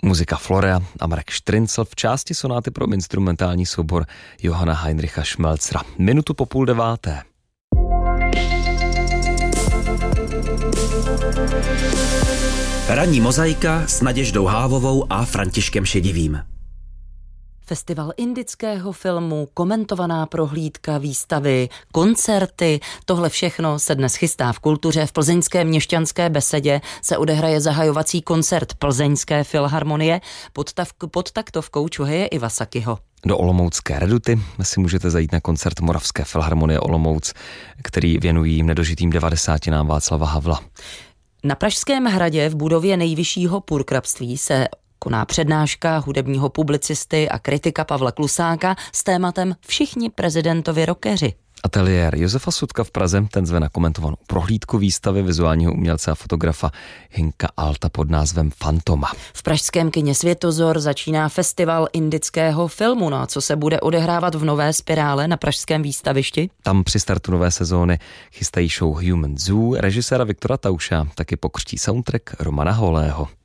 Muzika Florea a Marek Štryncl v části sonáty pro instrumentální soubor Johanna Heinricha Schmelzera. 8:45. Ranní mozaika s Naděždou Hávovou a Františkem Šedivým. Festival indického filmu, komentovaná prohlídka, výstavy, koncerty, tohle všechno se dnes chystá v Kultuře. V plzeňské Měšťanské besedě se odehraje zahajovací koncert Plzeňské filharmonie pod taktovkou Čuheje Iwasakiho. Do Olomoucké Reduty si můžete zajít na koncert Moravské filharmonie Olomouc, který věnují nedožitým 90. Václava Havla. Na Pražském hradě v budově Nejvyššího purkrabství se koná přednáška hudebního publicisty a kritika Pavla Klusáka s tématem Všichni prezidentovi rockeři. Ateliér Josefa Sudka v Praze, ten zve na komentovanou prohlídku výstavy vizuálního umělce a fotografa Hinka Alta pod názvem Fantoma. V pražském kině Světozor začíná festival indického filmu, no a co se bude odehrávat v Nové Spirále na pražském výstavišti? Tam při startu nové sezóny chystají show Human Zoo režiséra Viktora Tauša, taky pokřtí soundtrack Romana Holého.